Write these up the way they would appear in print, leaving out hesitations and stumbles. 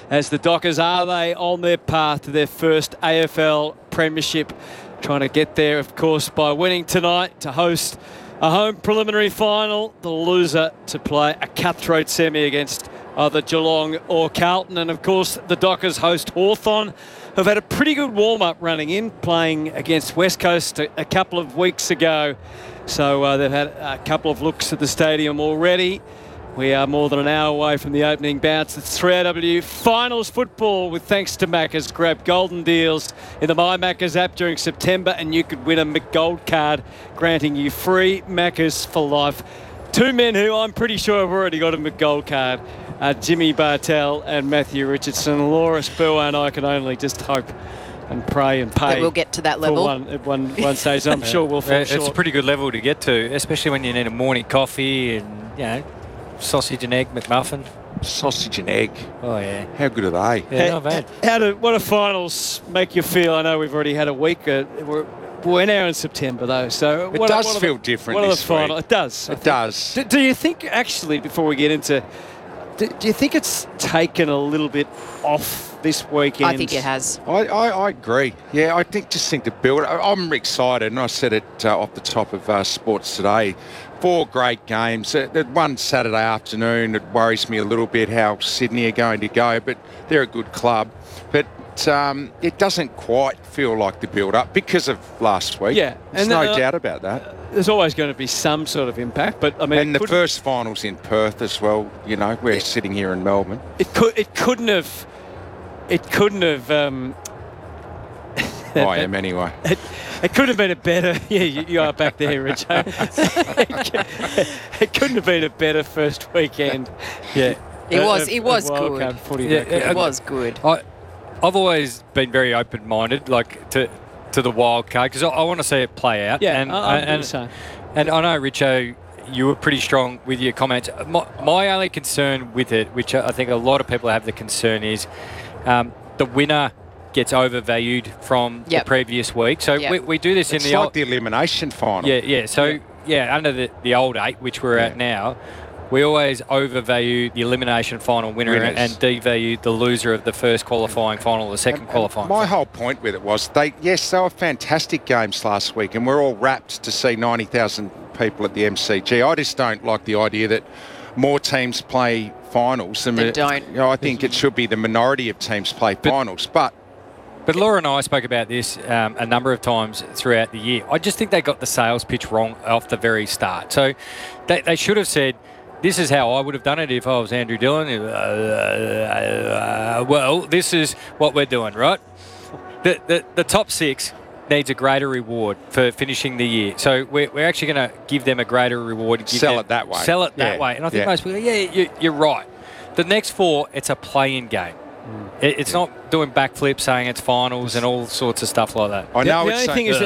as the Dockers, are they on their path to their first AFL premiership? Trying to get there, of course, by winning tonight to host a home preliminary final. The loser to play a cutthroat semi against either Geelong or Carlton. And, of course, the Dockers host Hawthorn, who've had a pretty good warm-up running in, playing against West Coast a couple of weeks ago. So they've had a couple of looks at the stadium already. We are more than an hour away from the opening bounce. It's 3AW Finals football with thanks to Maccas. Grab golden deals in the My Maccas app during September and you could win a McGold card, granting you free Maccas for life. Two men who I'm pretty sure have already got a McGold card, Jimmy Bartell and Matthew Richardson. Laura Spurway and I can only just hope and pray and pay. That we'll get to that level. At one stage. I'm sure we'll fall short. It's a pretty good level to get to, especially when you need a morning coffee and, sausage and egg McMuffin. Sausage and egg. Oh, yeah. How good are they? Yeah, not bad. What do finals make you feel? I know we've already had a week. We're now in September, though. So it does feel different this week. It does. It does. Do you think, actually, before we get into... Do you think it's taken a little bit off this weekend? I think it has. I agree. Yeah, I think the build. I'm excited, and I said it off the top of Sports Today. 4 great games. One Saturday afternoon, it worries me a little bit how Sydney are going to go, but they're a good club. But it doesn't quite feel like the build-up because of last week. Yeah. There's no doubt about that. There's always going to be some sort of impact, but I mean... And the first finals in Perth as well, we're sitting here in Melbourne. It couldn't have... I am anyway. It couldn't have been a better... Yeah, you are back there, Rich. It couldn't have been a better first weekend. Yeah. It was good. It was good. I've always been very open-minded, to the wild card, because I want to see it play out. Yeah, and I know, Richo, you were pretty strong with your comments. My only concern with it, which I think a lot of people have the concern, is the winner gets overvalued from the previous week. So we do this it's in the like the elimination final. Yeah. So under the old 8, which we're at now, we always overvalue the elimination final winner and devalue the loser of the first qualifying final, the second qualifying. My whole point with it was they were fantastic games last week, and we're all rapt to see 90,000 people at the MCG. I just don't like the idea that more teams play finals. They don't. I think it should be the minority of teams play finals, but Laura and I spoke about this a number of times throughout the year. I just think they got the sales pitch wrong off the very start. So they should have said, this is how I would have done it if I was Andrew Dillon. Well, this is what we're doing, right? The top 6 needs a greater reward for finishing the year. So we're actually going to give them a greater reward. Sell it that way. Sell it that way. And I think most people, you're right. The next 4, it's a play-in game. It's not doing backflips saying it's finals and all sorts of stuff like that. I know. The only thing is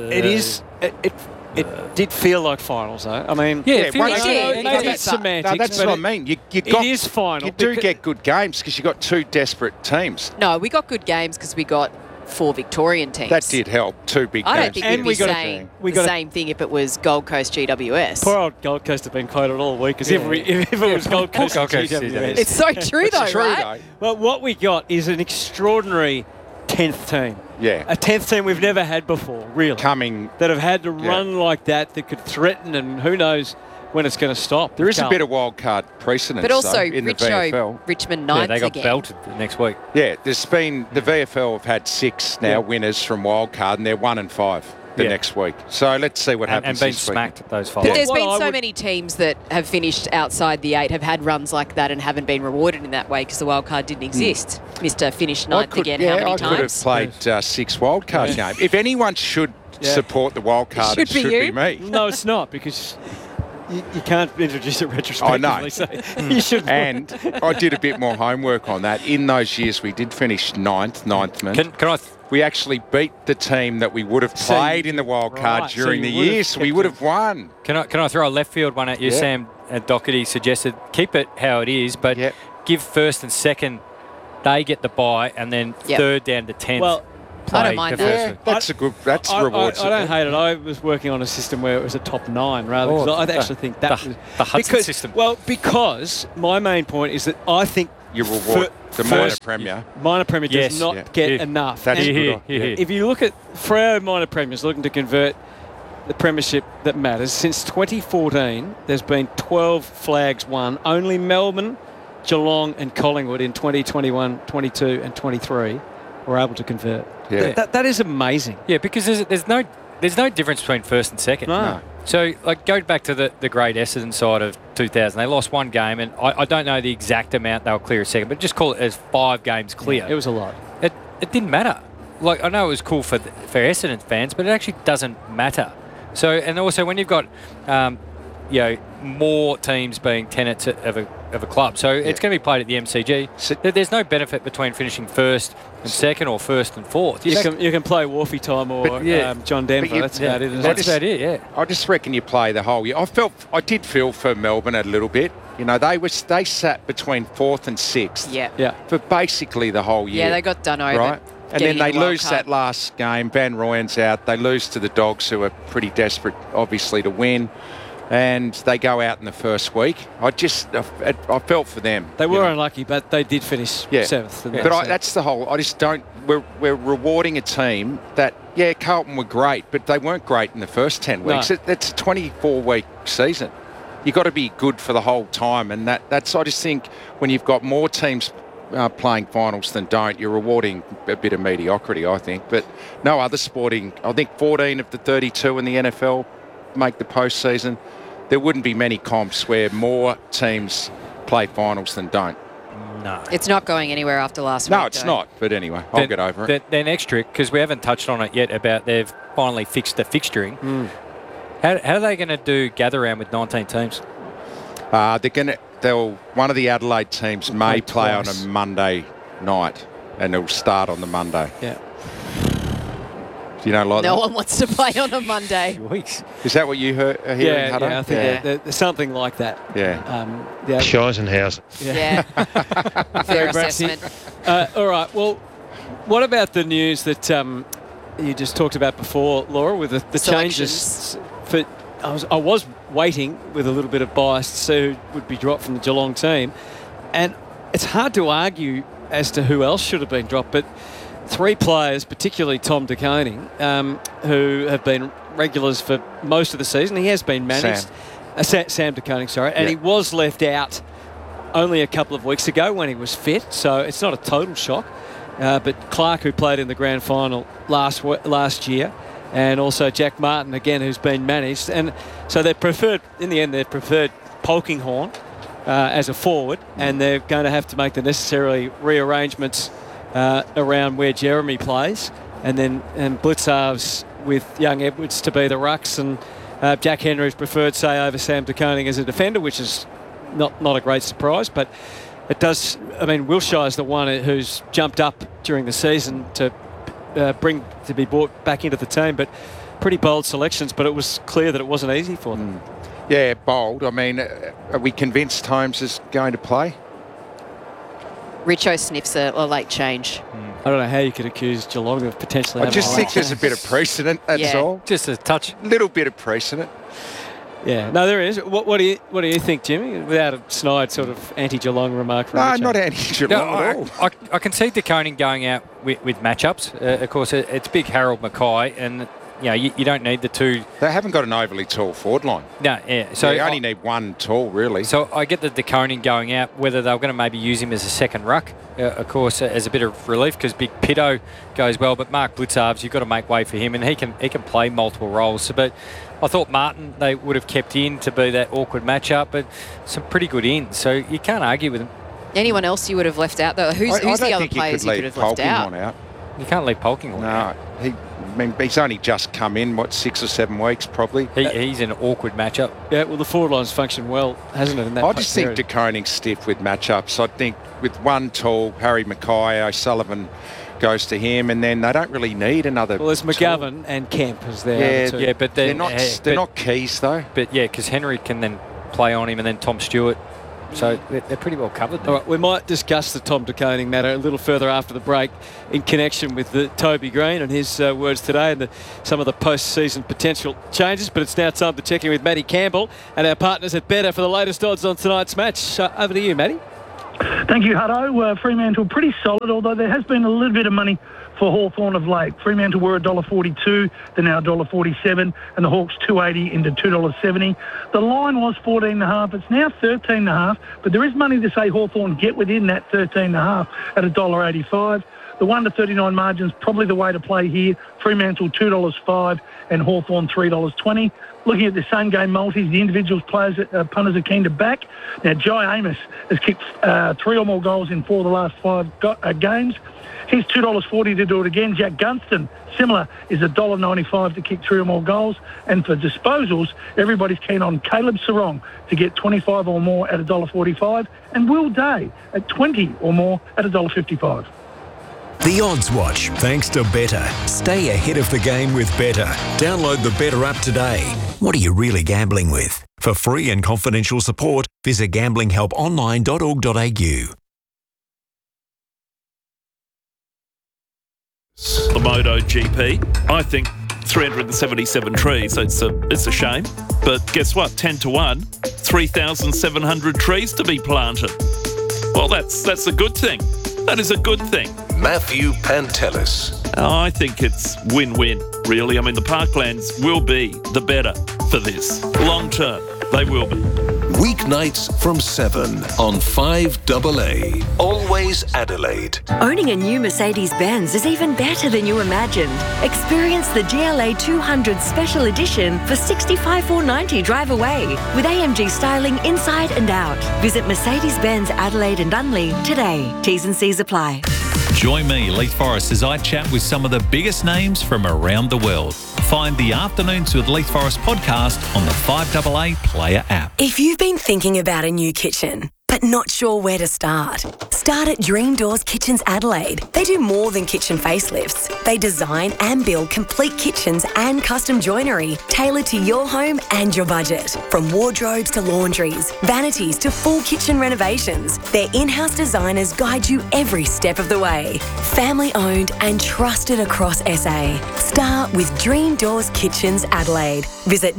that it did feel like finals, though. I mean, it maybe it's semantics. No, that's what I mean. It is final. You do get good games because you got 2 desperate teams. No, we got good games because we got 4 Victorian teams. That did help. 2 big games. I don't think we'd be saying the same thing if it was Gold Coast GWS. Poor old Gold Coast have been quoted all week as if it was Gold Coast GWS. It's so true, though, right? Well, what we got is an extraordinary 10th team. Yeah. A 10th team we've never had before, really. That have had to run like that could threaten, and who knows when it's going to stop. There is a bit of wild card precedence, but also in the VFL. Richmond ninth they got again. belted the next week. Yeah, there's been the VFL have had 6 now winners from wild card, and they're 1 and 5 the next week. So let's see what happens. And been this week. smacked those 5. But there's been so many teams that have finished outside the 8, have had runs like that, and haven't been rewarded in that way because the wild card didn't exist. Mr. Finished 9th again. How many times? I could have played 6 wild card games. If anyone should support the wild card, it should be me. No, it's not, because you can't introduce it retrospectively. I know. So you should. And I did a bit more homework on that. In those years, we did finish ninth man. We actually beat the team that we would have played in the wild card during the year, so we would have won. Can I throw a left field one at you? Sam Doherty suggested keep it how it is, but give first and second, they get the bye, and then third down to 10th. Well, I don't mind that. That's rewards. I don't hate it. I was working on a system where it was a top 9 rather. I actually think that was the Hudson system. Well, because my main point is that I think you reward the minor premier. Minor Premier Yes. does not Yeah. get Yeah. enough. That is And good. Here. if you look at Freo Minor Premiers looking to convert the premiership that matters, since 2014, there's been 12 flags won. Only Melbourne, Geelong and Collingwood in 2021, 22 and 23 were able to convert. Yeah. That is amazing. Yeah, because there's no difference between first and second. No. So, like, go back to the great Essendon side of 2000. They lost one game, and I don't know the exact amount they were clear a second, but just call it as 5 games clear. It was a lot. It didn't matter. Like, I know it was cool for Essendon fans, but it actually doesn't matter. So, and also when you've got, more teams being tenants of a club, so it's going to be played at the MCG. So- There's no benefit between finishing first and second or first and fourth. You can play Wharfie time or But, yeah. John Denver. you- That's about it. Isn't That's it? about it, yeah. I just reckon you play the whole year. I did feel for Melbourne a little bit. You know, they sat between 4th and 6th Yeah. Yeah. for basically the whole year. Yeah, they got done over. Right. And getting then they in the wild lose card. that last game. Van Rooyen's out. They lose to the Dogs, who are pretty desperate, obviously, to win. And they go out in the first week. I felt for them. They you were know. unlucky, but they did finish Yeah. 7th. and But so- that's the whole. I just don't. We're rewarding a team that, yeah, Carlton were great, but they weren't great in the first 10 weeks. No. It's a 24-week season. You've got to be good for the whole time, and that's. I just think when you've got more teams playing finals than don't, you're rewarding a bit of mediocrity, I think. But no other sporting. I think 14 of the 32 in the NFL make the postseason. There wouldn't be many comps where more teams play finals than don't. No. It's not going anywhere after last week. No, it's though. not. But anyway, I'll get over it. Then next trick, because we haven't touched on it yet, about they've finally fixed the fixturing. How are they going to do gather round with 19 teams? One of the Adelaide teams may play on twice. a Monday night, and it'll start on the Monday. Yeah. You don't like No that? one wants to play on a Monday. Weeks. Is that what you heard? Hearing, Yeah, Hutto? I think there's something like that. Yeah. Yeah. Scheisenhausen. Yeah. Fair Brassy. assessment. All right. Well, what about the news that you just talked about before, Laura, with the changes? I was waiting with a little bit of bias to see who would be dropped from the Geelong team, and it's hard to argue as to who else should have been dropped, but 3 players, particularly Tom De Koning, who have been regulars for most of the season. He has been managed. Sam De Koning, sorry. And Yeah. he was left out only a couple of weeks ago when he was fit, so it's not a total shock. But Clark, who played in the grand final last year, and also Jack Martin, again, who's been managed. And so they've preferred Polkinghorne as a forward, and they're going to have to make the necessary rearrangements around where Jeremy plays, and Blitzarves with young Edwards to be the rucks, and Jack Henry's preferred, say, over Sam De Koning as a defender, which is not a great surprise, but it does. I mean, Wilshire's the one who's jumped up during the season to be brought back into the team, but pretty bold selections, but it was clear that it wasn't easy for them. Yeah, bold. I mean, are we convinced Holmes is going to play? Richo sniffs a late change. I don't know how you could accuse Geelong of potentially I having just a think late there's a chance. bit of precedent, that's Yeah. all. Just a touch. Little bit of precedent. Yeah, no, there is. What do you think, Jimmy? Without a snide sort of anti-Geelong remark from No, Richo. not anti-Geelong at all. I can see De Koning going out with matchups. Of course, it's big Harold Mackay, and you don't need the two. They haven't got an overly tall forward line. No, yeah. So So you only need one tall, really. So I get the De Koning going out, whether they're going to maybe use him as a second ruck, of course, as a bit of relief because Big Pitto goes well. But Mark Blitzarves, you've got to make way for him, and he can play multiple roles. So, but I thought Martin they would have kept in to be that awkward matchup, but some pretty good ins. So you can't argue with him. Anyone else you would have left out though? Who's I don't the other think players you you could could have left leave out? Polkinghorne out. You can't leave Polkinghorne. No, he's only just come in, 6 or 7 weeks probably. He's an awkward matchup. Yeah, well, the forward line's functioned well, hasn't it? In that I just think period? De Koning's stiff with matchups. I think with one tall, Harry Mackay, O'Sullivan goes to him, and then they don't really need another. Well, there's tall. McGovern and Kemp as their Yeah, other two. Yeah, but then They're not keys though. But yeah, because Henry can then play on him, and then Tom Stewart. So they're pretty well covered there. All right, we might discuss the Tom De Koning matter a little further after the break in connection with the Toby Green and his words today and some of the post-season potential changes. But it's now time to check in with Matty Campbell and our partners at Better for the latest odds on tonight's match. Over to you, Matty. Thank you, Hutto. Fremantle pretty solid, although there has been a little bit of money for Hawthorn of late. Fremantle were $1.42, they're now $1.47, and the Hawks $2.80 into $2.70. The line was 14.5, it's now 13.5, but there is money to say Hawthorn get within that 13.5 at $1.85. The 1 to 39 margin's probably the way to play here. Fremantle $2.05 and Hawthorn $3.20. Looking at the same game multis, the individuals players, punters are keen to back. Now, Jai Amos has kicked 3 or more goals in 4 of the last 5 games. He's $2.40 to do it again. Jack Gunston, similar, is $1.95 to kick 3 or more goals. And for disposals, everybody's keen on Caleb Sarong to get 25 or more at $1.45 and Will Day at 20 or more at $1.55. The Odds Watch, thanks to Betr. Stay ahead of the game with Betr. Download the Betr app today. What are you really gambling with? For free and confidential support, visit gamblinghelponline.org.au. The MotoGP, I think 377 trees, it's a shame. But guess what? 10 to 1, 3,700 trees to be planted. Well, that's a good thing. That is a good thing. Matthew Pantelis. I think it's win-win, really. I mean, the Parklands will be the better for this. Long term, they will be. Weeknights from 7 on 5AA. Always Adelaide. Owning a new Mercedes-Benz is even better than you imagined. Experience the GLA 200 Special Edition for $65,490 drive away with AMG styling inside and out. Visit Mercedes-Benz Adelaide and Dunley today. T's and C's apply. Join me, Leith Forrest, as I chat with some of the biggest names from around the world. Find the Afternoons with Leith Forrest podcast on the 5AA Player app. If you've been thinking about a new kitchen, but not sure where to start at Dream Doors Kitchens Adelaide. They do more than kitchen facelifts. They design and build complete kitchens and custom joinery tailored to your home and your budget. From wardrobes to laundries, vanities to full kitchen renovations, their in-house designers guide you every step of the way. Family owned and trusted across SA. Start with Dream Doors Kitchens Adelaide. Visit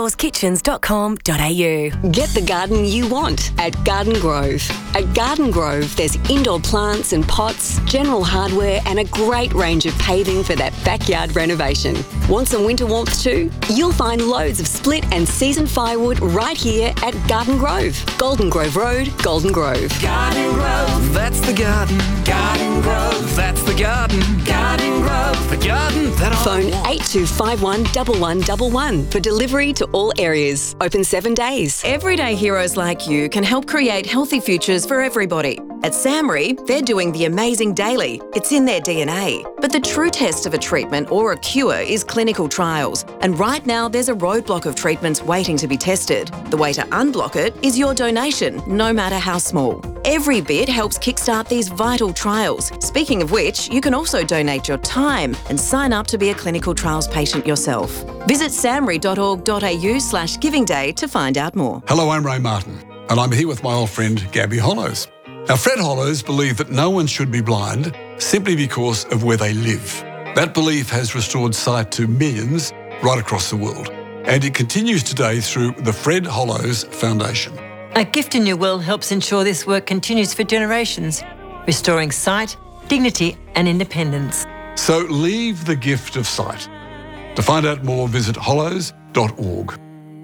dreamdoorskitchens.com.au. Get the garden you want at Garden Grove. At Garden Grove, there's indoor plants and pots, general hardware, and a great range of paving for that backyard renovation. Want some winter warmth too? You'll find loads of split and seasoned firewood right here at Garden Grove. Golden Grove Road, Golden Grove. Garden Grove, that's the garden. Garden Grove, that's the garden. Garden Grove, the garden that I Phone want. 8251 1111 for delivery to all areas. Open 7 days. Everyday heroes like you can help create healthy futures for everybody. At SAMRI, they're doing the amazing daily. It's in their DNA. But the true test of a treatment or a cure is clinical trials. And right now, there's a roadblock of treatments waiting to be tested. The way to unblock it is your donation, no matter how small. Every bit helps kickstart these vital trials. Speaking of which, you can also donate your time and sign up to be a clinical trials patient yourself. Visit samri.org.au/Giving Day to find out more. Hello, I'm Ray Martin, and I'm here with my old friend Gabby Hollows. Now, Fred Hollows believed that no one should be blind simply because of where they live. That belief has restored sight to millions right across the world, and it continues today through the Fred Hollows Foundation. A Gift in Your Will helps ensure this work continues for generations, restoring sight, dignity and independence. So leave the gift of sight. To find out more, visit hollows.org.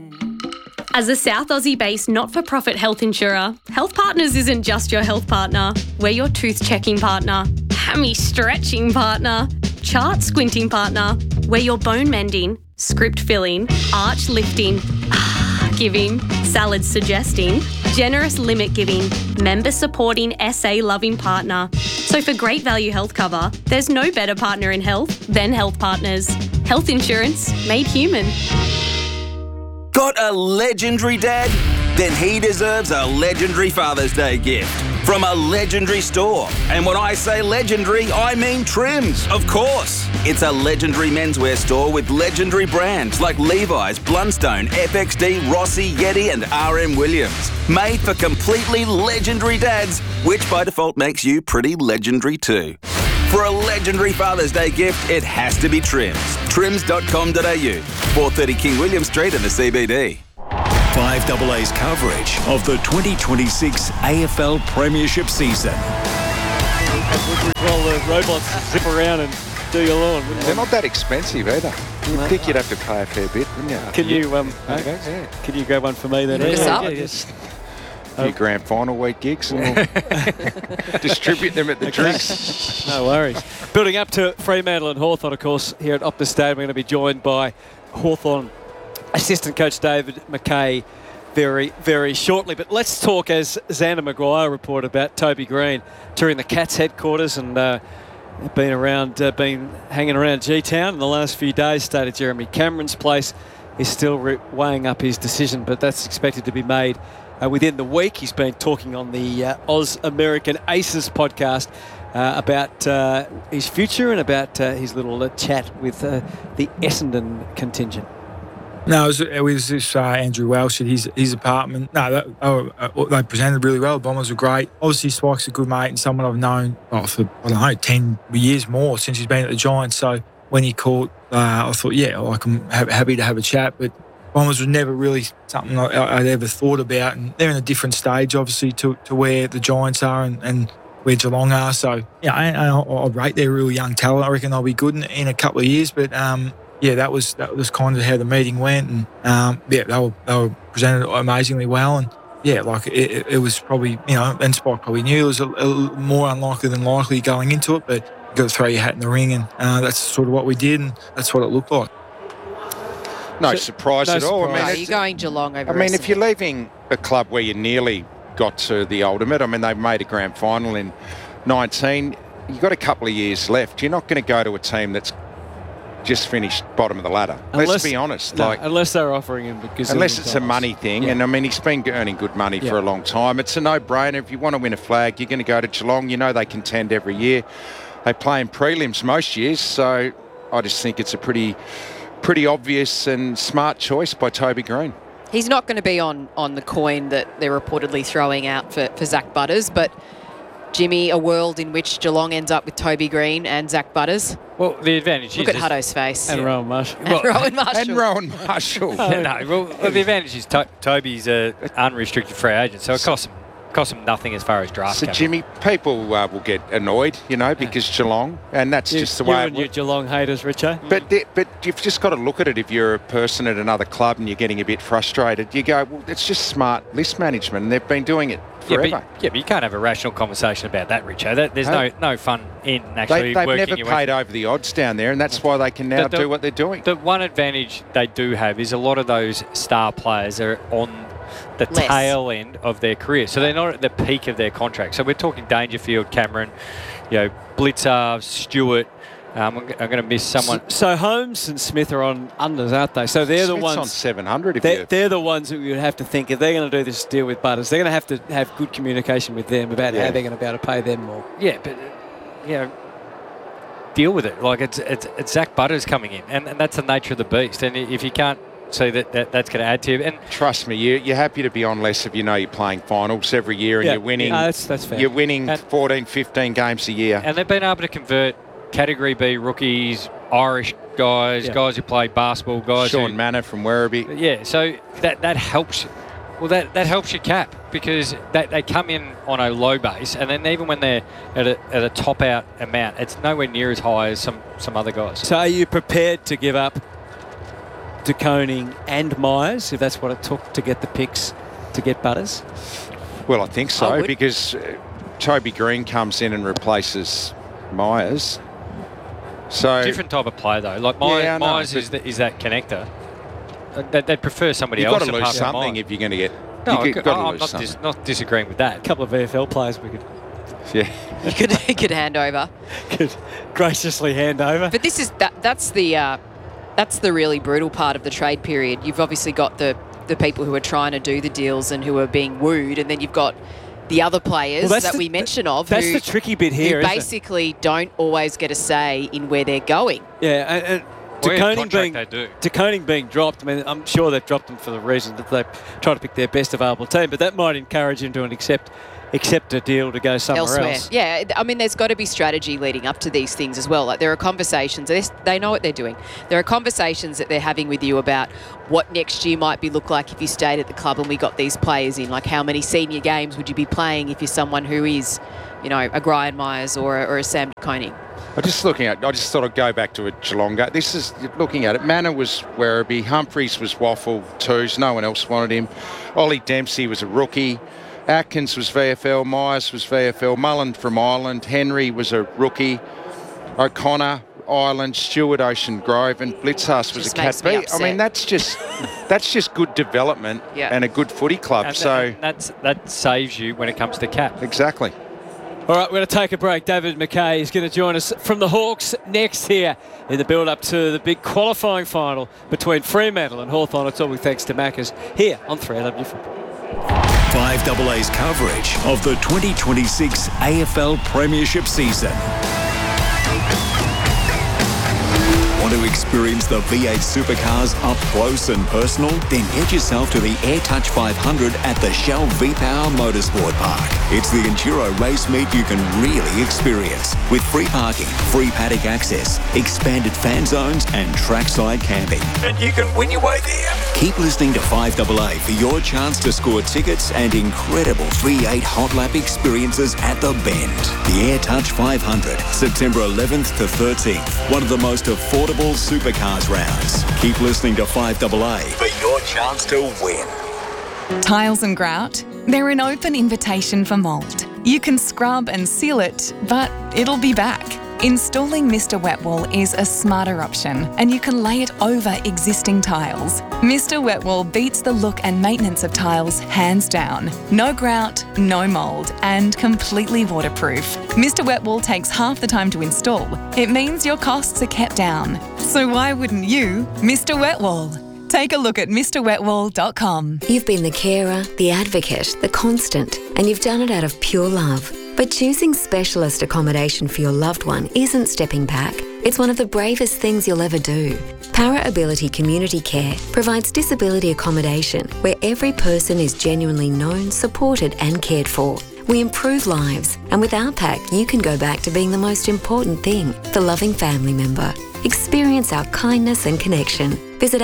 As a South Aussie-based not-for-profit health insurer, Health Partners isn't just your health partner. We're your tooth-checking partner, hammy-stretching partner, chart-squinting partner. We're your bone-mending, script-filling, arch-lifting, giving, salad-suggesting, generous limit-giving, member-supporting, SA-loving partner. So for great value health cover, there's no better partner in health than Health Partners. Health insurance made human. Got a legendary dad? Then he deserves a legendary Father's Day gift from a legendary store. And when I say legendary, I mean Trims, of course. It's a legendary menswear store with legendary brands like Levi's, Blundstone, FXD, Rossi, Yeti and RM Williams. Made for completely legendary dads, which by default makes you pretty legendary too. For a legendary Father's Day gift, it has to be Trims. Trims.com.au, 430 King William Street in the CBD. 5AA's coverage of the 2026 AFL Premiership season. Well, the robots zip around and do your lawn. They're not that expensive either. You'd think you'd have to pay a fair bit, wouldn't you? Can you yeah. Can you grab one for me then? Bring us up. A few grand final week gigs and distribute them at the drinks. No worries. Building up to Fremantle and Hawthorn, of course, here at Optus Stadium, we're going to be joined by Hawthorn assistant coach David McKay very, very shortly. But let's talk, as Xander Maguire reported, about Toby Green touring the Cats headquarters and been hanging around G-Town in the last few days. Stayed at Jeremy Cameron's place. He's still weighing up his decision, but that's expected to be made within the week. He's been talking on the Oz American Aces podcast about his future and about his little chat with the Essendon contingent. No, it was this Andrew Welsh at his apartment. No, they presented really well. The Bombers were great. Obviously, Spike's a good mate and someone I've known for, 10 years more since he's been at the Giants. So when he called, I thought, I'm happy to have a chat. But Bombers was never really something I'd ever thought about. And they're in a different stage, obviously, to where the Giants are and where Geelong are. So, I rate their real young talent. I reckon they'll be good in a couple of years. But, that was kind of how the meeting went. And, they were presented amazingly well. And, it was probably, and Spike probably knew it was a more unlikely than likely going into it. But you've got to throw your hat in the ring. And that's sort of what we did. And that's what it looked like. No surprise at all. I mean, you're going Geelong over. If you're leaving a club where you nearly got to the ultimate, they made a grand final in 19. You've got a couple of years left. You're not going to go to a team that's just finished bottom of the ladder. Let's be honest. Unless they're offering him because unless it's a money thing, and he's been earning good money for a long time. It's a no-brainer. If you want to win a flag, you're going to go to Geelong. They contend every year. They play in prelims most years, so I just think it's a pretty obvious and smart choice by Toby Green. He's not going to be on the coin that they're reportedly throwing out for Zach Butters, but Jimmy, a world in which Geelong ends up with Toby Green and Zach Butters. Well, the advantage Look is... Look at Hutto's face. And Rowan Marshall. And Rowan Marshall. The advantage is Toby's an unrestricted free agent, so it costs him nothing as far as draft. So, Jimmy, people will get annoyed, because Geelong, and that's just the way. You and your Geelong haters, Richo. But you've just got to look at it. If you're a person at another club and you're getting a bit frustrated, you go, well, it's just smart list management, and they've been doing it forever. But you can't have a rational conversation about that, Richo. There's no fun in actually they've working. They've never paid over the odds down there, and that's why they can now do what they're doing. The one advantage they do have is a lot of those star players are on the tail end of their career. So they're not at the peak of their contract. So we're talking Dangerfield, Cameron, Blitzer, Stewart. I'm going to miss someone. So Holmes and Smith are on unders, aren't they? So they're Smith's the ones on 700. They're the ones that we would have to think if they're going to do this deal with Butters. They're going to have good communication with them about how they're going to be able to pay them more. Yeah, but deal with it. Like it's Zach Butters coming in, and that's the nature of the beast. And if you can't see that's going to add to you, and trust me, you're happy to be on less if you're playing finals every year and you're winning. That's fair. You're winning 14, 15 games a year, and they've been able to convert Category B rookies, Irish guys, guys who play basketball, guys. Sean Manor from Werribee. Yeah, so that helps. Well, that helps your cap because they come in on a low base, and then even when they're at a top out amount, it's nowhere near as high as some other guys. So are you prepared to give up De Koning and Myers if that's what it took to get the picks to get Butters? Well, I think so because Toby Green comes in and replaces Myers. So different type of player though. Like Myers is that connector. They'd prefer somebody else. You've got to lose something if you're going to get. No, I'm not disagreeing with that. A couple of VFL players we could. Yeah. You could hand over. Could graciously hand over. But that's the really brutal part of the trade period. You've obviously got the people who are trying to do the deals and who are being wooed, and then you've got the other players that we mention of. That's the tricky bit here. Who basically don't always get a say in where they're going. Yeah, and De Koning being dropped, I mean, I'm sure they've dropped him for the reason that they try to pick their best available team, but that might encourage him to accept a deal to go somewhere else. Yeah, I mean, there's got to be strategy leading up to these things as well. Like, there are conversations, they know what they're doing. There are conversations that they're having with you about what next year might look like if you stayed at the club and we got these players in. Like, how many senior games would you be playing if you're someone who is, a Brian Myers or a Sam De Koning? I just thought I'd go back to a Geelonga. This is, looking at it, Manor was Werribee, Humphreys was Waffle, twos, no one else wanted him. Ollie Dempsey was a rookie. Atkins was VFL, Myers was VFL, Mullen from Ireland, Henry was a rookie, O'Connor, Ireland, Stewart, Ocean Grove, and Blitzhurst was a Cat B. I mean, that's just good development and a good footy club. That saves you when it comes to cap. Exactly. All right, we're going to take a break. David McKay is going to join us from the Hawks next here in the build-up to the big qualifying final between Fremantle and Hawthorn. It's all with thanks to Macca's here on 3AW Football. 5AA's coverage of the 2026 AFL Premiership season. Want to experience the V8 supercars up close and personal? Then head yourself to the AirTouch 500 at the Shell V-Power Motorsport Park. It's the enduro race meet you can really experience, with free parking, free paddock access, expanded fan zones and trackside camping. And you can win your way there. Keep listening to 5AA for your chance to score tickets and incredible V8 hot lap experiences at the Bend. The AirTouch 500, September 11th to 13th. One of the most affordable supercars rounds. Keep listening to 5AA for your chance to win. Tiles and grout, they're an open invitation for mould. You can scrub and seal it, but it'll be back. Installing Mr. Wet Wall is a smarter option, and you can lay it over existing tiles. Mr. Wet Wall beats the look and maintenance of tiles hands down. No grout, no mould, and completely waterproof. Mr. Wet Wall takes half the time to install. It means your costs are kept down. So why wouldn't you, Mr. Wet Wall? Take a look at MrWetWall.com. You've been the carer, the advocate, the constant, and you've done it out of pure love. But choosing specialist accommodation for your loved one isn't stepping back. It's one of the bravest things you'll ever do. Para Ability Community Care provides disability accommodation where every person is genuinely known, supported and cared for. We improve lives, and with our pack, you can go back to being the most important thing, the loving family member. Experience our kindness and connection. Visit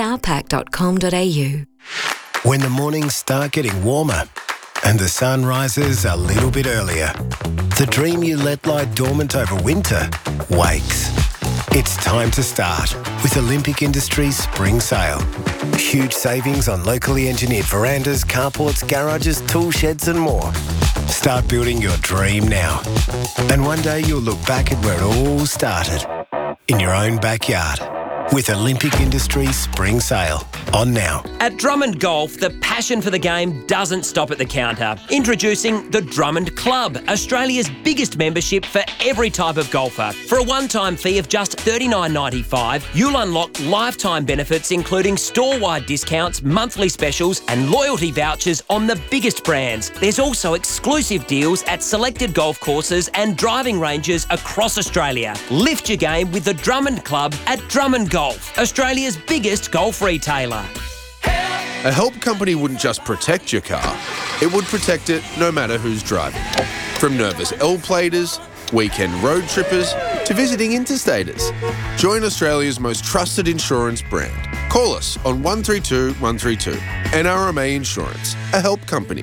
ourpack.com.au. When the mornings start getting warmer and the sun rises a little bit earlier, the dream you let lie dormant over winter wakes. It's time to start with Olympic Industries Spring Sale. Huge savings on locally engineered verandas, carports, garages, tool sheds and more. Start building your dream now. And one day you'll look back at where it all started, in your own backyard. With Olympic Industries Spring Sale on now. At Drummond Golf, the passion for the game doesn't stop at the counter. Introducing the Drummond Club, Australia's biggest membership for every type of golfer. For a one-time fee of just $39.95, you'll unlock lifetime benefits including store-wide discounts, monthly specials and loyalty vouchers on the biggest brands. There's also exclusive deals at selected golf courses and driving ranges across Australia. Lift your game with the Drummond Club at Drummond Golf, Australia's biggest golf retailer. A help company wouldn't just protect your car, it would protect it no matter who's driving. From nervous L-platers, weekend road trippers, to visiting interstaters. Join Australia's most trusted insurance brand. Call us on 132 132. NRMA Insurance, a help company.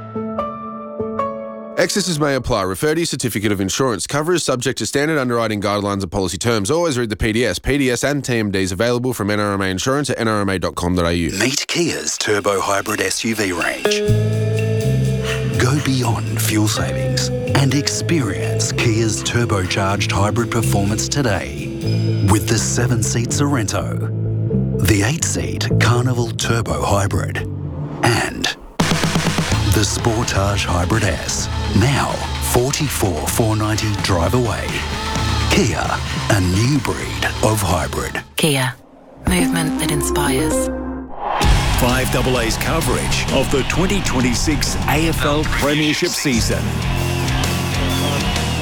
Excesses may apply. Refer to your certificate of insurance. Cover is subject to standard underwriting guidelines and policy terms. Always read the PDS. PDS and TMDs available from NRMA Insurance at nrma.com.au. Meet Kia's Turbo Hybrid SUV range. Go beyond fuel savings and experience Kia's turbocharged hybrid performance today with the 7-seat Sorento, the 8-seat Carnival Turbo Hybrid, and the Sportage Hybrid S. Now, $44,490 drive away. Kia, a new breed of hybrid. Kia, movement that inspires. 5AA's coverage of the 2026 AFL Premiership season.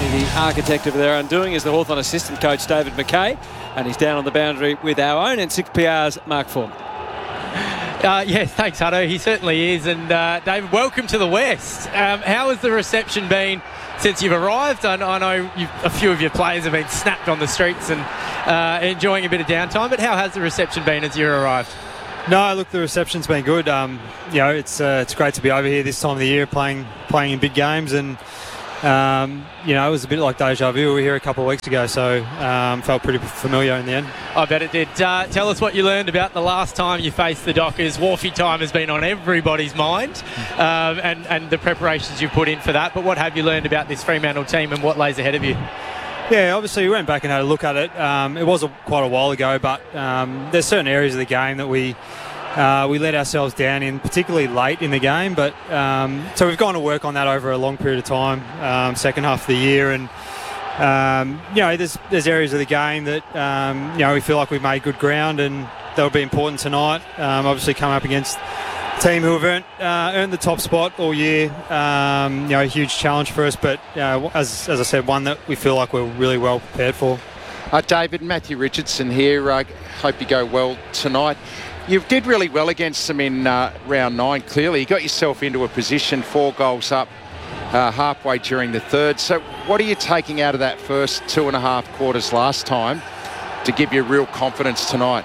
the architect of their undoing is the Hawthorn assistant coach, David McKay, and he's down on the boundary with our own N6PR's Mark Foreman. Yeah, thanks, Hutto. He certainly is. And David, welcome to the West. How has the reception been since you've arrived? I know a few of your players have been snapped on the streets and enjoying a bit of downtime, but how has the reception been as you arrived? No, look, the reception's been good. It's great to be over here this time of the year playing in big games, and it was a bit like deja vu. We were here a couple of weeks ago, so felt pretty familiar in the end. I bet it did. Tell us what you learned about the last time you faced the Dockers. Wharfie time has been on everybody's mind, and the preparations you've put in for that. But what have you learned about this Fremantle team and what lays ahead of you? Yeah, obviously we went back and had a look at it. It was quite a while ago, but there's certain areas of the game that we let ourselves down in, particularly late in the game. But so we've gone to work on that over a long period of time, second half of the year, and there's areas of the game that we feel like we've made good ground, and that'll be important tonight. Obviously, come up against a team who have earned the top spot all year. A huge challenge for us, but as I said, one that we feel like we're really well prepared for. David, Matthew Richardson here. Hope you go well tonight. You did really well against them in round 9, clearly. You got yourself into a position, 4 goals up halfway during the third. So what are you taking out of that first 2.5 quarters last time to give you real confidence tonight?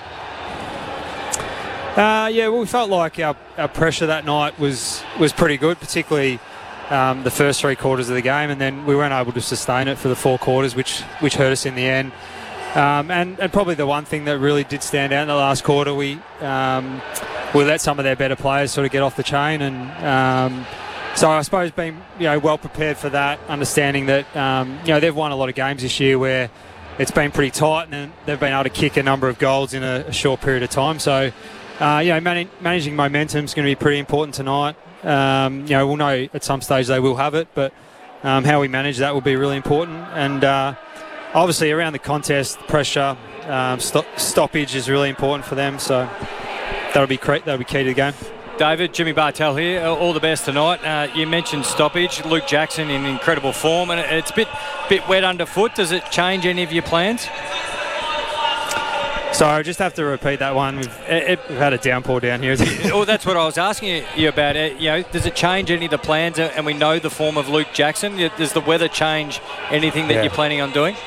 We felt like our pressure that night was pretty good, particularly the first 3 quarters of the game, and then we weren't able to sustain it for the 4 quarters, which hurt us in the end. And probably the one thing that really did stand out in the last quarter, we let some of their better players sort of get off the chain, and so I suppose being well prepared for that, understanding that they've won a lot of games this year where it's been pretty tight, and they've been able to kick a number of goals in a short period of time. So managing momentum is going to be pretty important tonight. We'll know at some stage they will have it, but how we manage that will be really important. And obviously around the contest, pressure, stoppage is really important for them. So that'll be key to the game. David, Jimmy Bartel here. All the best tonight. You mentioned stoppage. Luke Jackson in incredible form, and it's a bit wet underfoot. Does it change any of your plans? So I just have to repeat that one. We've had a downpour down here. Well, that's what I was asking you about. Does it change any of the plans? And we know the form of Luke Jackson. Does the weather change anything that you're planning on doing?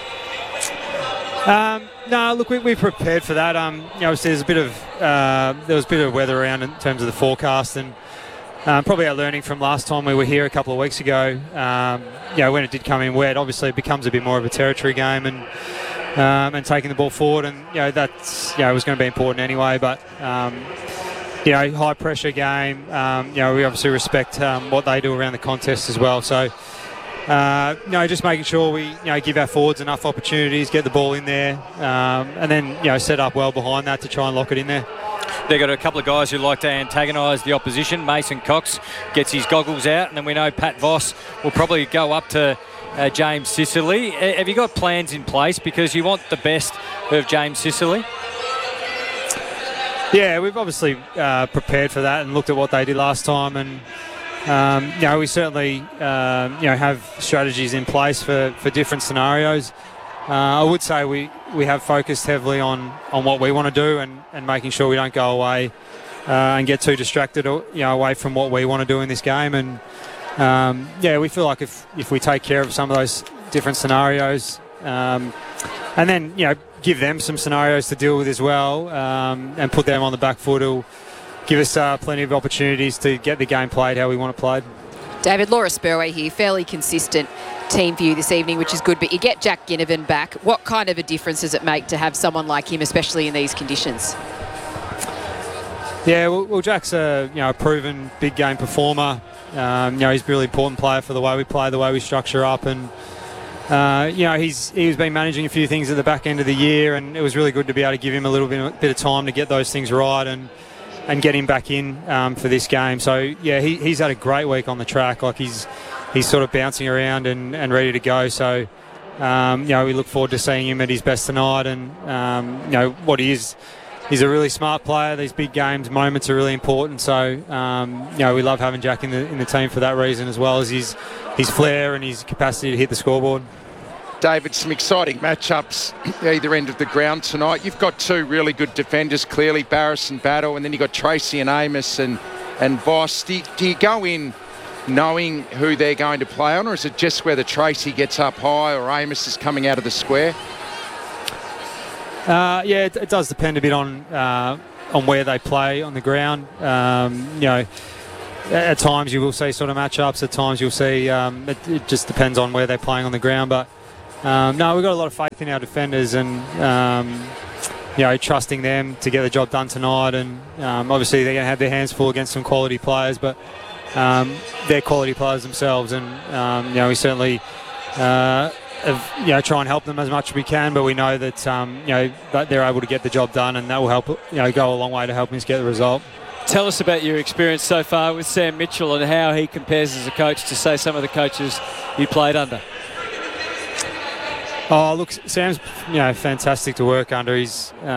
No, look, we prepared for that. There's a bit of there was a bit of weather around in terms of the forecast, and probably our learning from last time we were here a couple of weeks ago. When it did come in wet, obviously it becomes a bit more of a territory game, and taking the ball forward, and that's was going to be important anyway. But high pressure game. We obviously respect what they do around the contest as well. So just making sure we give our forwards enough opportunities, get the ball in there, and then set up well behind that to try and lock it in there. They've got a couple of guys who like to antagonise the opposition. Mason Cox gets his goggles out, and then we know Pat Voss will probably go up to James Sicily. Have you got plans in place, because you want the best of James Sicily? Yeah, we've obviously prepared for that and looked at what they did last time, and we certainly have strategies in place for different scenarios. I would say we have focused heavily on what we want to do, and making sure we don't go away and get too distracted away from what we want to do in this game. And we feel like if we take care of some of those different scenarios, and then give them some scenarios to deal with as well, and put them on the back foot, it'll give us plenty of opportunities to get the game played how we want it played. David, Laura Spurway here, fairly consistent team for you this evening, which is good, but you get Jack Ginnivan back. What kind of a difference does it make to have someone like him, especially in these conditions? Yeah, well Jack's a proven big game performer. He's a really important player for the way we play, the way we structure up, and he's been managing a few things at the back end of the year, and it was really good to be able to give him a little bit of time to get those things right and get him back in for this game. So he's had a great week on the track. Like he's sort of bouncing around and ready to go. So we look forward to seeing him at his best tonight. And what he is. He's a really smart player. These big games, moments are really important. So, we love having Jack in the team for that reason, as well as his flair and his capacity to hit the scoreboard. David, some exciting matchups either end of the ground tonight. You've got two really good defenders, clearly, Barrass and Battle, and then you've got Tracy and Amos and Voss. Do you go in knowing who they're going to play on, or is it just whether Tracy gets up high or Amos is coming out of the square? It does depend a bit on where they play on the ground. At times you will see sort of matchups. At times you'll see it just depends on where they're playing on the ground. But we've got a lot of faith in our defenders and trusting them to get the job done tonight. And obviously they're going to have their hands full against some quality players, but they're quality players themselves. And we certainly try and help them as much as we can. But we know that that they're able to get the job done, and that will help go a long way to helping us get the result. Tell us about your experience so far with Sam Mitchell and how he compares as a coach to, say, some of the coaches you played under. Oh, look, Sam's fantastic to work under. He's he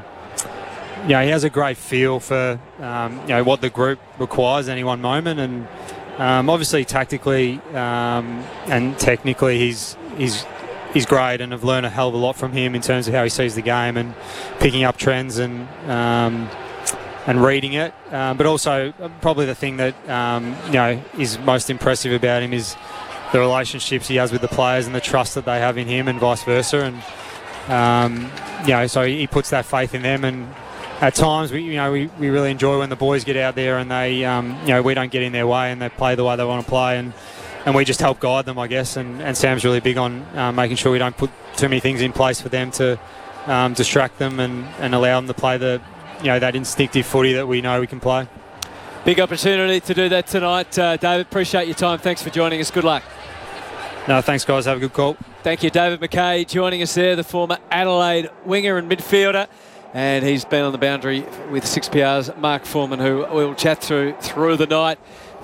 has a great feel for what the group requires at any one moment, and obviously tactically and technically he's great, and I've learned a hell of a lot from him in terms of how he sees the game and picking up trends and reading it. But also probably the thing that is most impressive about him is the relationships he has with the players and the trust that they have in him, and vice versa. And so he puts that faith in them. And at times we really enjoy when the boys get out there and they we don't get in their way and they play the way they want to play, and we just help guide them, I guess. And Sam's really big on making sure we don't put too many things in place for them to distract them and allow them to play that instinctive footy that we know we can play. Big opportunity to do that tonight. David, appreciate your time. Thanks for joining us. Good luck. No, thanks, guys. Have a good call. Thank you. David McKay joining us there, the former Adelaide winger and midfielder. And he's been on the boundary with 6PR's Mark Foreman, who we'll chat through the night.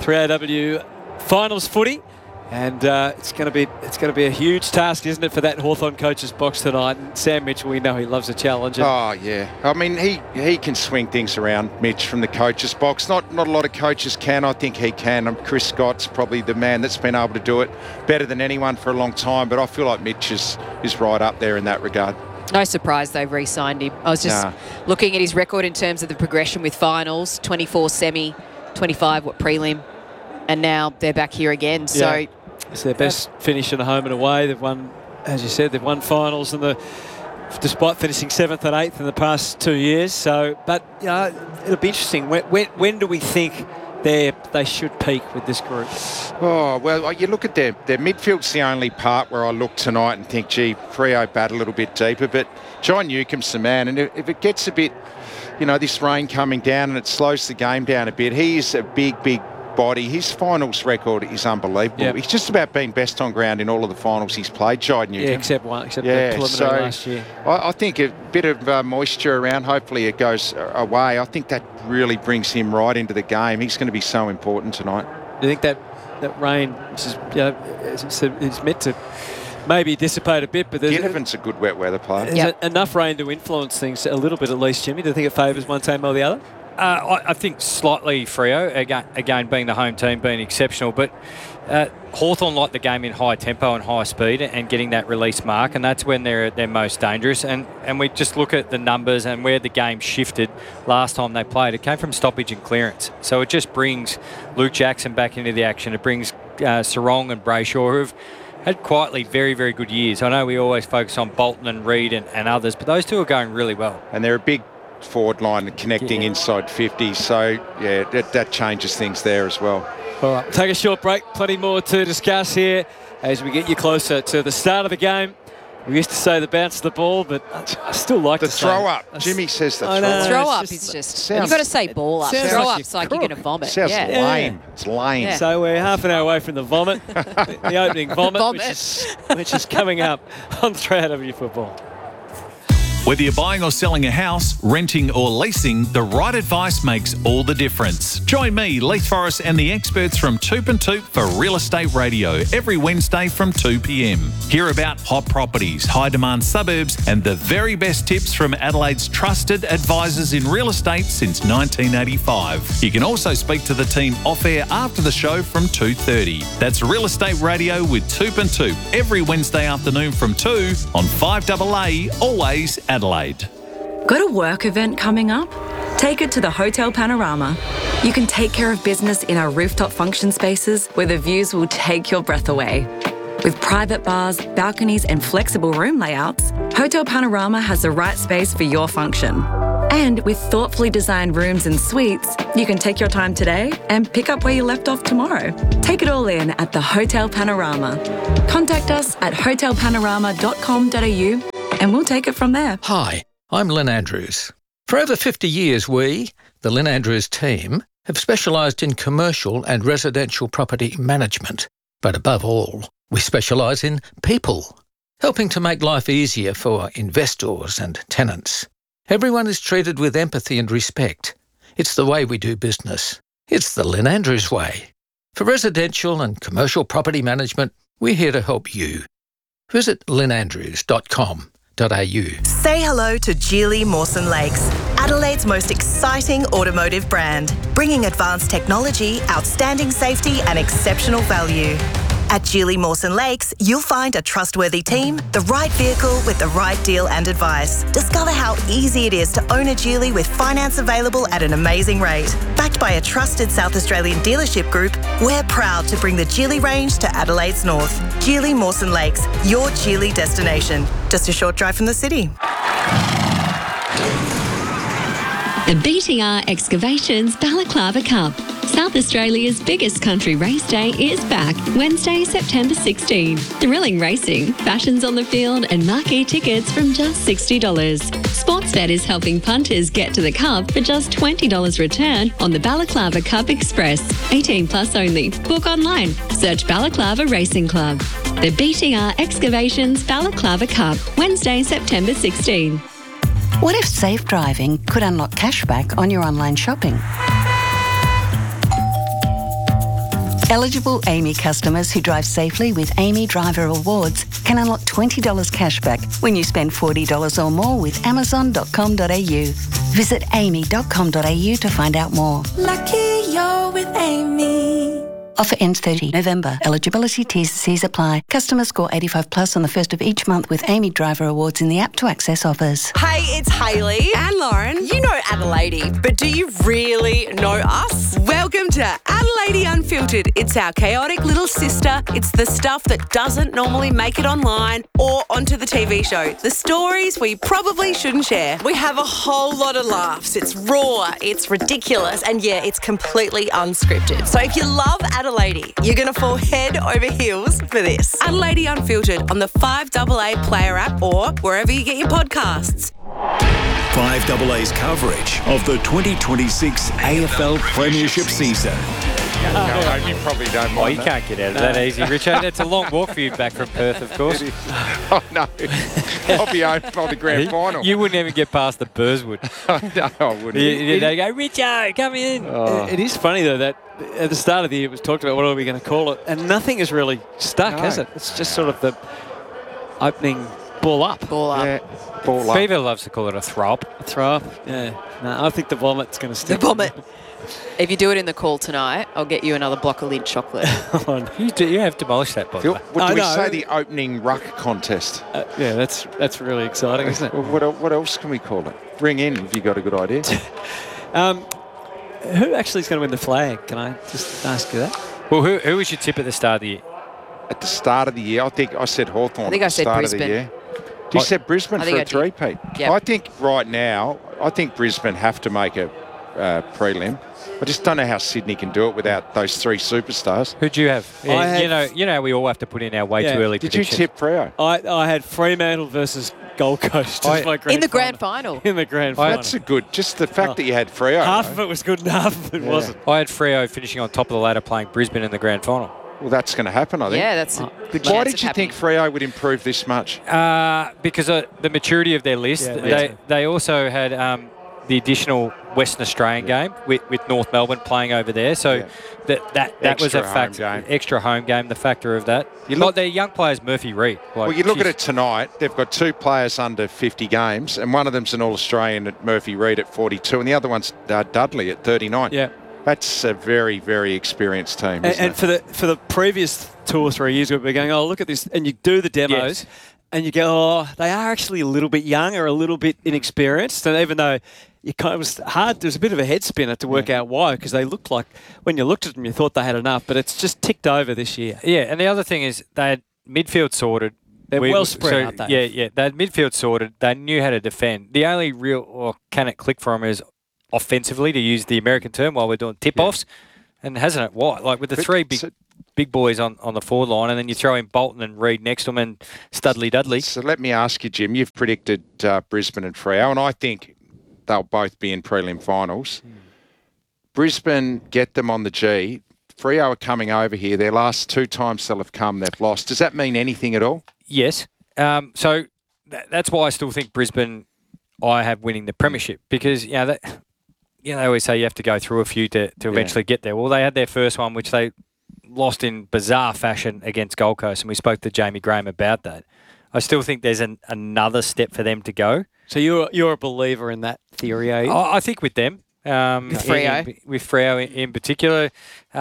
3AW finals footy. And it's going to be a huge task, isn't it, for that Hawthorn coach's box tonight? And Sam Mitchell, we know he loves a challenge. Oh yeah, I mean he can swing things around, Mitch, from the coach's box. Not a lot of coaches can. I think he can. Chris Scott's probably the man that's been able to do it better than anyone for a long time. But I feel like Mitch is right up there in that regard. No surprise they've re-signed him. I was just looking at his record in terms of the progression with finals: 24 semi, 25 prelim, and now they're back here again. So. Yeah. It's their best finish in a home and away. They've won, as you said, they've won finals despite finishing 7th and 8th in the past 2 years. So, but it'll be interesting. When do we think they should peak with this group? Oh, well, you look at their midfield's the only part where I look tonight and think, gee, Freo bat a little bit deeper. But John Newcomb's the man, and if it gets a bit, this rain coming down and it slows the game down a bit, he's a big body. His finals record is unbelievable. Yep. He's just about been best on ground in all of the finals he's played, Jide Newcomb. Yeah, except the preliminary last year. I think a bit of moisture around, hopefully it goes away. I think that really brings him right into the game. He's going to be so important tonight. Do you think that rain is meant to maybe dissipate a bit, but Ginnivan's a good wet weather player. Is enough rain to influence things a little bit at least, Jimmy? Do you think it favours one team or the other? I think slightly Freo, again being the home team, being exceptional, but Hawthorn like the game in high tempo and high speed and getting that release mark, and that's when they're most dangerous. And we just look at the numbers and where the game shifted last time they played. It came from stoppage and clearance. So it just brings Luke Jackson back into the action. It brings Sarong and Brayshaw, who've had quietly very, very good years. I know we always focus on Bolton and Reid and others, but those two are going really well. And they're a big forward line connecting inside 50, so that changes things there as well. All right, take a short break. Plenty more to discuss here as we get you closer to the start of the game. We used to say the bounce of the ball, but I still like the throw up. Jimmy says the throw up. Throw up is just you've got to say ball up. Throw up's like you're going to vomit. Sounds lame. It's lame. Yeah. So we're half an hour away from the vomit, the opening vomit. Which is coming up on 3AW Football. Whether you're buying or selling a house, renting or leasing, the right advice makes all the difference. Join me, Leith Forrest, and the experts from Toop and Toop for Real Estate Radio every Wednesday from 2 p.m. Hear about hot properties, high-demand suburbs, and the very best tips from Adelaide's trusted advisors in real estate since 1985. You can also speak to the team off-air after the show from 2:30. That's Real Estate Radio with Toop and Toop every Wednesday afternoon from 2 on 5AA, always Adelaide. Got a work event coming up? Take it to the Hotel Panorama. You can take care of business in our rooftop function spaces where the views will take your breath away. With private bars, balconies and flexible room layouts, Hotel Panorama has the right space for your function. And with thoughtfully designed rooms and suites, you can take your time today and pick up where you left off tomorrow. Take it all in at the Hotel Panorama. Contact us at hotelpanorama.com.au and we'll take it from there. Hi, I'm Lynn Andrews. For over 50 years, we, the Lynn Andrews team, have specialised in commercial and residential property management. But above all, we specialise in people, helping to make life easier for investors and tenants. Everyone is treated with empathy and respect. It's the way we do business. It's the Lynn Andrews way. For residential and commercial property management, we're here to help you. Visit lynnandrews.com.au. Say hello to Geely Mawson Lakes, Adelaide's most exciting automotive brand, bringing advanced technology, outstanding safety and exceptional value. At Geely Mawson Lakes, you'll find a trustworthy team, the right vehicle with the right deal and advice. Discover how easy it is to own a Geely with finance available at an amazing rate. Backed by a trusted South Australian dealership group, we're proud to bring the Geely range to Adelaide's north. Geely Mawson Lakes, your Geely destination. Just a short drive from the city. The BTR Excavations Balaclava Cup. South Australia's biggest country race day is back Wednesday, September 16. Thrilling racing, fashions on the field and marquee tickets from just $60. Sportsbet is helping punters get to the Cup for just $20 return on the Balaclava Cup Express. 18 plus only. Book online. Search Balaclava Racing Club. The BTR Excavations Balaclava Cup, Wednesday, September 16. What if safe driving could unlock cashback on your online shopping? Eligible AAMI customers who drive safely with AAMI Driver Awards can unlock $20 cashback when you spend $40 or more with Amazon.com.au. Visit AAMI.com.au to find out more. Lucky you're with AAMI. Offer ends 30 November. Eligibility T&Cs apply. Customers score 85 plus on the first of each month with AAMI Driver Awards in the app to access offers. Hey, it's Hayley and Lauren. You know Adelaide, but do you really know us? Welcome to Adelaide Unfiltered. It's our chaotic little sister. It's the stuff that doesn't normally make it online or onto the TV show. The stories we probably shouldn't share. We have a whole lot of laughs. It's raw, it's ridiculous, and yeah, it's completely unscripted. So if you love Adelaide, you're going to fall head over heels for this. Adelaide Unfiltered on the 5AA Player app or wherever you get your podcasts. 5AA's coverage of the 2026 AFL Premiership season. You probably don't mind. You can't get out of that easy, Richard. It's a long walk for you back from Perth, of course. Oh, no. I'll be home for the grand final. You wouldn't even get past the Burswood. No, I wouldn't. They go, Richard, come in. Oh. It is funny, though, that at the start of the year it was talked about what are we going to call it, and nothing has really stuck, has it? It's just sort of the opening ball up. Ball up. Yeah, ball up. Fever loves to call it a throw up. A throw up, yeah. No, I think the vomit's going to stick. The vomit. If you do it in the call tonight, I'll get you another block of Lindt chocolate. You have demolished that, by the way. What do we say? The opening ruck contest. Yeah, that's really exciting, isn't it? Well, what else can we call it? Ring in if you got a good idea. Who actually is going to win the flag? Can I just ask you that? Well, who was your tip at the start of the year? At the start of the year, I think I said Hawthorn. I think I said Brisbane. You said Brisbane for a three-peat? Yep. I think right now, Brisbane have to make a prelim. I just don't know how Sydney can do it without those three superstars. Who'd you have? You know, we all have to put in our way too early Did predictions. you tip Freo? I had Fremantle versus Gold Coast as my in the grand final. In the grand final. That's a good. Just the fact that you had Freo. Half of it was good and half of it wasn't. I had Freo finishing on top of the ladder playing Brisbane in the grand final. Well, that's going to happen, I think. Yeah, that's. Why did you think Freo would improve this much? Because of the maturity of their list. They also had the additional Western Australian game with North Melbourne playing over there. So that was a factor. Extra home game, the factor of that. Their young players, Murphy Reid. Well, you look at it tonight, they've got 2 players under 50 games, and one of them's an All-Australian at Murphy Reid at 42, and the other one's Dudley at 39. Yeah. That's a very, very experienced team. And for the previous 2 or 3 years, we've been going, oh, look at this. And you do the demos, and you go, oh, they are actually a little bit young or a little bit inexperienced. And even though it was hard, there was a bit of a head spinner to work out why, because they looked like, when you looked at them, you thought they had enough. But it's just ticked over this year. Yeah, and the other thing is they had midfield sorted. They're well spread, aren't they? Yeah. They had midfield sorted. They knew how to defend. The only real, or can it click for them, is offensively, to use the American term, while we're doing tip-offs. And hasn't it? What? Like with the three big boys on the forward line, and then you throw in Bolton and Reid next to them and Studley Dudley. So let me ask you, Jim, you've predicted Brisbane and Freo, and I think they'll both be in prelim finals. Brisbane get them on the G. Freo are coming over here. Their last 2 times they'll have come, they've lost. Does that mean anything at all? Yes. So that's why I still think Brisbane, I have winning the premiership, because they always say you have to go through a few to eventually get there. Well, they had their first one, which they lost in bizarre fashion against Gold Coast, and we spoke to Jamie Graham about that. I still think there's another step for them to go. So you're a believer in that theory, are you? I think with them. With Freo? With Freo in particular.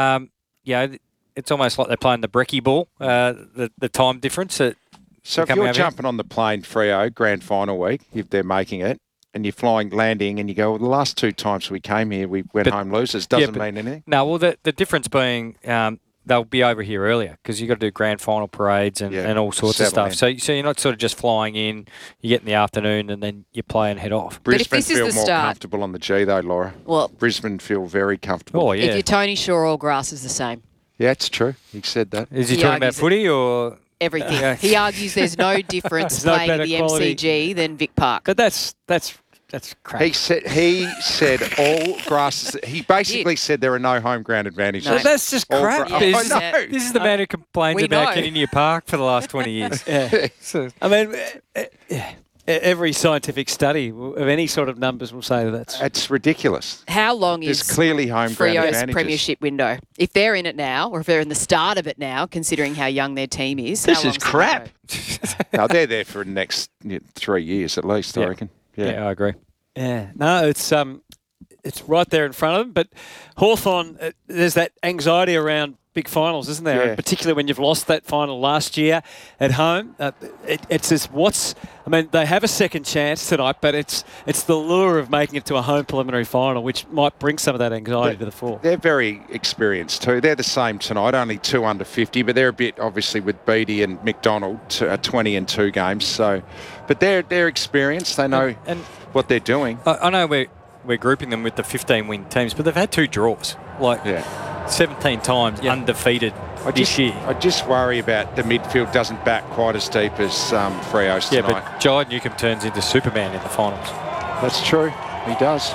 It's almost like they're playing the brekkie ball, the time difference. So if you're jumping on the plane, Freo, grand final week, if they're making it, and you're landing, and you go, well, the last 2 times we came here, we went home losers. Doesn't mean anything. No, well, the difference being they'll be over here earlier, because you've got to do grand final parades and all sorts of stuff. So you're not sort of just flying in, you get in the afternoon, and then you play and head off. Brisbane feel more comfortable on the G, though, Laura. Well, Brisbane feel very comfortable. Oh, yeah. If you're Tony Shaw, all grass is the same. Yeah, it's true. He said that. Is he talking about footy or...? Everything. Yeah. He argues there's no difference playing at the MCG than Vic Park. But that's crap. He said all grasses. He basically said there are no home ground advantages. No. That's just crap. This is the man who complains about Kinninia Park for the last 20 years. I mean, every scientific study of any sort of numbers will say that it's ridiculous. How long is clearly home ground advantages. Freo's premiership window? If they're in it now, or if they're in the start of it now, considering how young their team is, this is crap. No, they're there for the next 3 years at least, I reckon. Yeah, I agree. Yeah, no, it's right there in front of them. But Hawthorn, there's that anxiety around big finals, isn't there? Yeah. And particularly when you've lost that final last year at home. It's just they have a second chance tonight, but it's the lure of making it to a home preliminary final, which might bring some of that anxiety to the fore. They're very experienced too. They're the same tonight, only 2 under 50, but they're a bit, obviously, with Beattie and McDonald, 20 in 2 games. So, but they're experienced. They know what they're doing. I know we're grouping them with the 15-win teams, but they've had 2 draws. 17 times undefeated this year. I just worry about the midfield doesn't back quite as deep as Freo's tonight. Yeah, but Jai Newcombe turns into Superman in the finals. That's true. He does.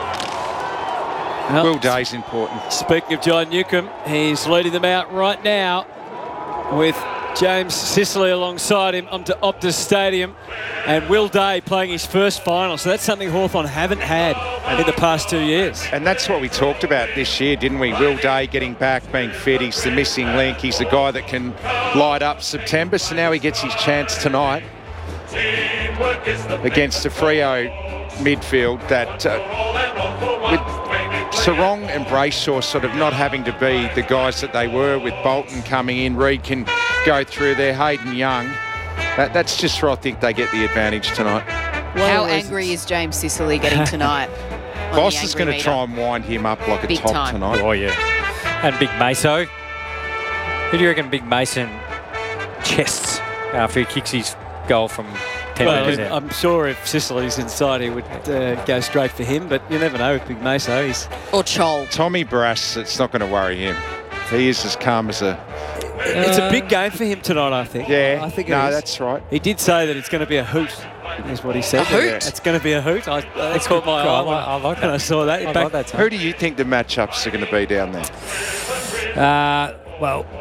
Will Day's important. Speaking of Jai Newcombe, he's leading them out right now with James Sicily alongside him onto Optus Stadium, and Will Day playing his first final. So that's something Hawthorn haven't had in the past 2 years. And that's what we talked about this year, didn't we? Will Day getting back, being fit. He's the missing link. He's the guy that can light up September. So now he gets his chance tonight against a Freo midfield that with Sarong and Brayshaw sort of not having to be the guys that they were, with Bolton coming in, Reid can go through there, Hayden Young. That's just where I think they get the advantage tonight. How angry is James Sicily getting tonight? Boss is going to try and wind him up like a top tonight. Oh, yeah. And Big Maso. Who do you reckon Big Mason chests after he kicks his goal from 10 metres out? I'm sure if Sicily's inside, he would go straight for him, but you never know with Big Maso. Or Chol. Tommy Barrass, it's not going to worry him. He is as calm as a... It's a big game for him tonight, I think. Yeah, I think that's right. He did say that it's going to be a hoot, is what he said. A hoot? It's going to be a hoot. I caught my eye I like that. when I saw that. I like that. Who do you think the matchups are going to be down there?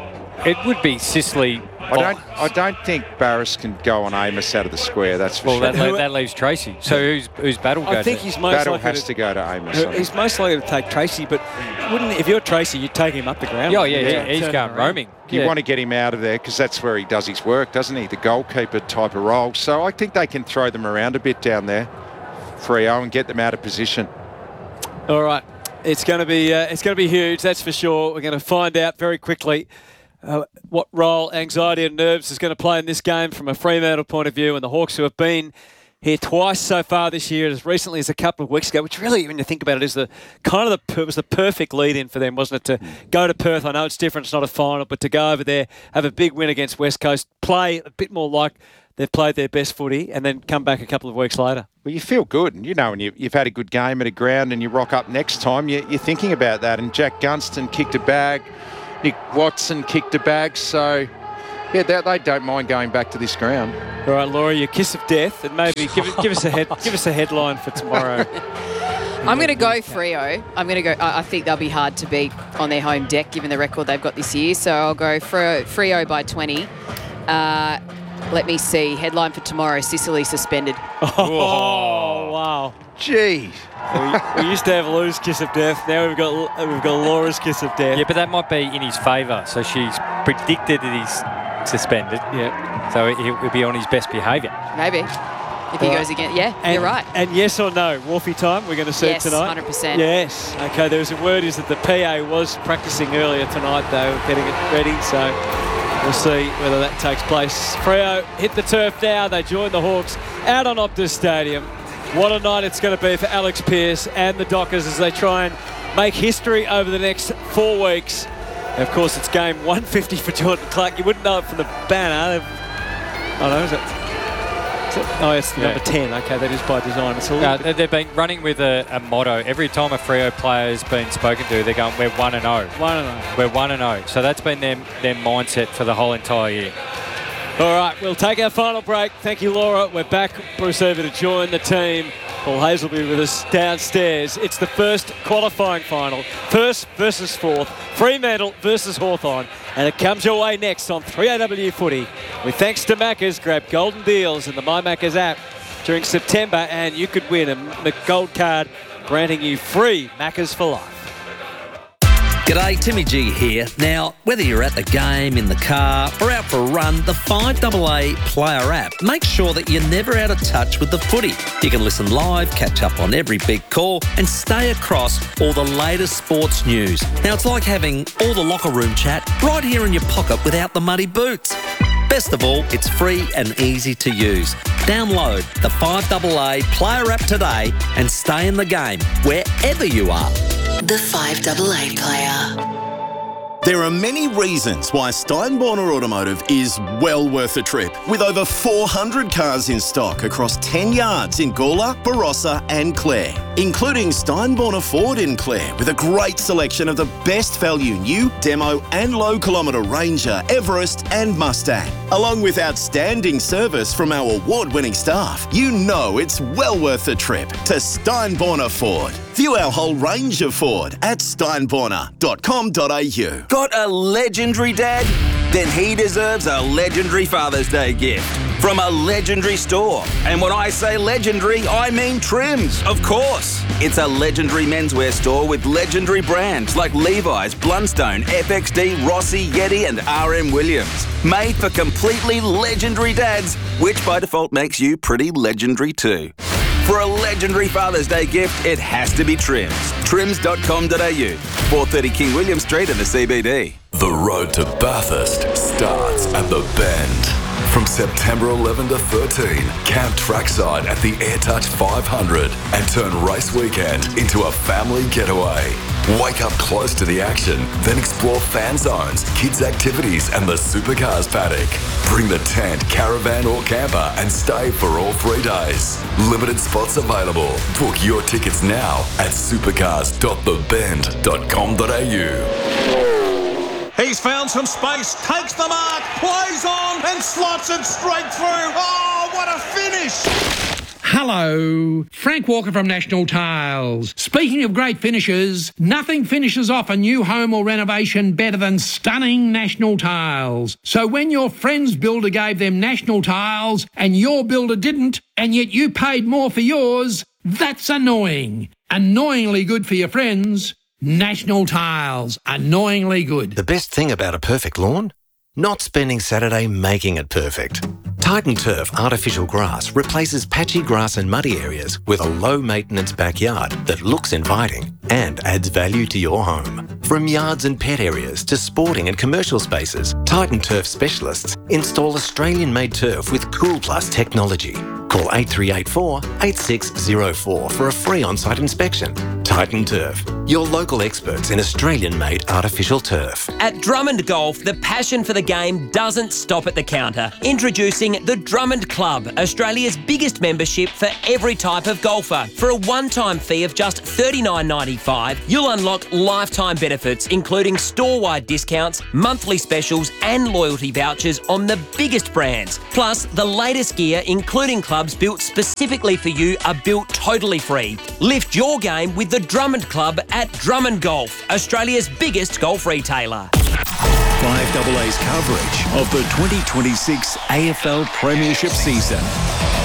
It would be Sicily. I don't think Barris can go on Amos out of the square. That's for well, sure. that leaves Tracy. So who's Battle going? I think he's most Battle likely has to go to Amos. He's most likely to take Tracy, but if you're Tracy, you'd take him up the ground. He's going roaming. You want to get him out of there because that's where he does his work, doesn't he? The goalkeeper type of role. So I think they can throw them around a bit down there, Freo, and get them out of position. All right, it's going to be huge. That's for sure. We're going to find out very quickly what role anxiety and nerves is going to play in this game from a Fremantle point of view, and the Hawks, who have been here twice so far this year, as recently as a couple of weeks ago, which really, when you think about it, is it was the perfect lead-in for them, wasn't it, to go to Perth? I know it's different, it's not a final, but to go over there, have a big win against West Coast, play a bit more like they've played their best footy, and then come back a couple of weeks later. Well, you feel good, and when you've had a good game at a ground and you rock up next time, you're thinking about that. And Jack Gunston kicked a bag, Nick Watson kicked a bag, so yeah, they don't mind going back to this ground. All right, Laura, your kiss of death, and maybe give us a headline for tomorrow. I'm going to go Freo. I think they'll be hard to beat on their home deck, given the record they've got this year. So I'll go Freo by 20. Let me see. Headline for tomorrow: Sicily suspended. Oh wow! Gee. We used to have Lou's kiss of death. Now we've got Laura's kiss of death. Yeah, but that might be in his favour. So she's predicted that he's suspended. Yeah. So he'll be on his best behaviour. Maybe. If he goes again. Yeah, you're right. And yes or no, Wolfie time, we're going to see it tonight? Yes, 100%. Yes. Okay, there was a word is that the PA was practising earlier tonight. They were getting it ready, so we'll see whether that takes place. Freo hit the turf now. They join the Hawks out on Optus Stadium. What a night it's going to be for Alex Pearce and the Dockers as they try and make history over the next 4 weeks. And of course, it's game 150 for Jordan Clark. You wouldn't know it from the banner. Oh, no, is it? Oh, it's number 10. Okay, that is by design. It's they've been running with a motto. Every time a Freo player's been spoken to, they're going, we're 1-0. 1-0. We're 1-0. So that's been their mindset for the whole entire year. All right, we'll take our final break. Thank you, Laura. We're back. Bruce Irvin to join the team. Paul Hayes will be with us downstairs. It's the first qualifying final. First versus fourth. Fremantle versus Hawthorn. And it comes your way next on 3AW Footy. With thanks to Macca's, grab golden deals in the My Macca's app during September and you could win a gold card granting you free Macca's for life. G'day, Timmy G here. Now, whether you're at the game, in the car, or out for a run, the 5AA Player app makes sure that you're never out of touch with the footy. You can listen live, catch up on every big call, and stay across all the latest sports news. Now, it's like having all the locker room chat right here in your pocket without the muddy boots. Best of all, it's free and easy to use. Download the 5AA Player app today and stay in the game wherever you are. The 5AA Player. There are many reasons why Steinborner Automotive is well worth a trip. With over 400 cars in stock across 10 yards in Gawler, Barossa and Clare, including Steinborner Ford in Clare with a great selection of the best value new, demo and low kilometre Ranger, Everest and Mustang. Along with outstanding service from our award-winning staff, you know it's well worth a trip to Steinborner Ford. View our whole range of Ford at steinborner.com.au. Got a legendary dad? Then he deserves a legendary Father's Day gift from a legendary store. And when I say legendary, I mean Trims, of course. It's a legendary menswear store with legendary brands like Levi's, Blundstone, FXD, Rossi, Yeti and RM Williams. Made for completely legendary dads, which by default makes you pretty legendary too. For a legendary Father's Day gift, it has to be Trims. Trims.com.au, 430 King William Street in the CBD. The road to Bathurst starts at the Bend. From September 11 to 13, camp trackside at the AirTouch 500 and turn race weekend into a family getaway. Wake up close to the action, then explore fan zones, kids' activities and the supercars paddock. Bring the tent, caravan or camper and stay for all 3 days. Limited spots available. Book your tickets now at supercars.thebend.com.au. He's found some space, takes the mark, plays on and slots it straight through. Oh, what a finish! Hello, Frank Walker from National Tiles. Speaking of great finishes, nothing finishes off a new home or renovation better than stunning National Tiles. So when your friend's builder gave them National Tiles and your builder didn't, and yet you paid more for yours, that's annoying. Annoyingly good for your friends. National Tiles. Annoyingly good. The best thing about a perfect lawn? Not spending Saturday making it perfect. Titan Turf artificial grass replaces patchy grass and muddy areas with a low-maintenance backyard that looks inviting and adds value to your home. From yards and pet areas to sporting and commercial spaces, Titan Turf specialists install Australian-made turf with Cool Plus technology. Call 8384 8604 for a free on-site inspection. Titan Turf, your local experts in Australian-made artificial turf. At Drummond Golf, the passion for the game doesn't stop at the counter. Introducing the Drummond Club, Australia's biggest membership for every type of golfer. For a one-time fee of just $39.95, you'll unlock lifetime benefits, including store-wide discounts, monthly specials and loyalty vouchers on the biggest brands. Plus, the latest gear, including clubs built specifically for you, are built totally free. Lift your game with the Drummond Club at Drummond Golf, Australia's biggest golf retailer. 5AA's coverage of the 2026 AFL Premiership season.